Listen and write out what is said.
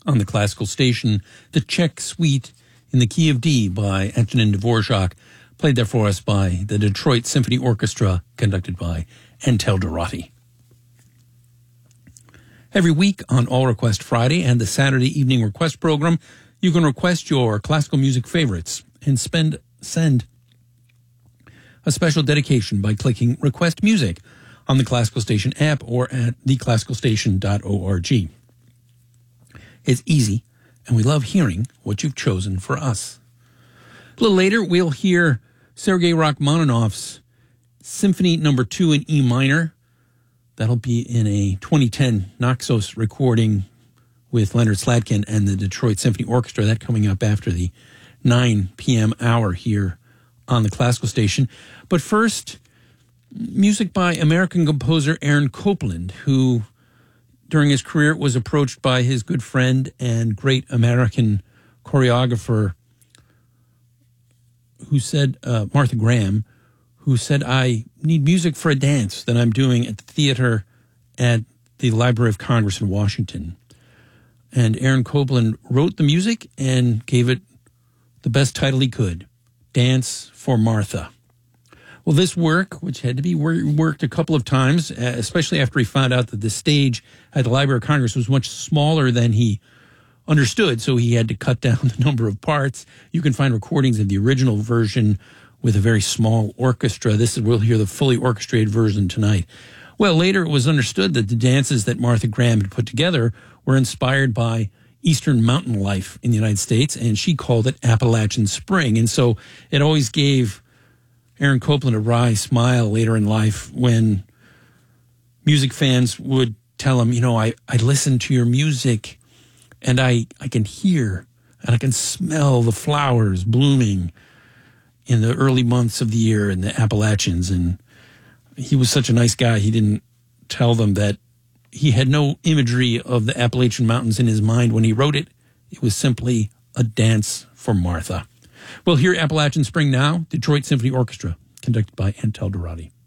on the classical station, the Czech Suite in the Key of D by Antonin Dvorak, played there for us by the Detroit Symphony Orchestra, conducted by Antel Dorati. Every week on All Request Friday and the Saturday Evening Request Program, you can request your classical music favorites and send a special dedication by clicking Request Music on the Classical Station app or at theclassicalstation.org. It's easy, and we love hearing what you've chosen for us. A little later, we'll hear Sergei Rachmaninoff's Symphony No. 2 in E minor. That'll be in a 2010 Naxos recording with Leonard Slatkin and the Detroit Symphony Orchestra. That coming up after the 9 p.m. hour here on the Classical Station. But first, music by American composer Aaron Copland, who during his career was approached by his good friend and great American choreographer who said, Martha Graham, who said, I need music for a dance that I'm doing at the theater at the Library of Congress in Washington. And Aaron Copland wrote the music and gave it the best title he could, Dance for Martha. Well, this work, which had to be worked a couple of times, especially after he found out that the stage at the Library of Congress was much smaller than he understood, so he had to cut down the number of parts. You can find recordings of the original version with a very small orchestra. We'll hear the fully orchestrated version tonight. Well, later it was understood that the dances that Martha Graham had put together were inspired by Eastern mountain life in the United States, and she called it Appalachian Spring. And so it always gave Aaron Copland a wry smile later in life when music fans would tell him, I listen to your music and I can hear and I can smell the flowers blooming in the early months of the year in the Appalachians. And he was such a nice guy. He didn't tell them that he had no imagery of the Appalachian Mountains in his mind when he wrote it. It was simply a dance for Martha. We'll hear Appalachian Spring now, Detroit Symphony Orchestra, conducted by Antel Dorati.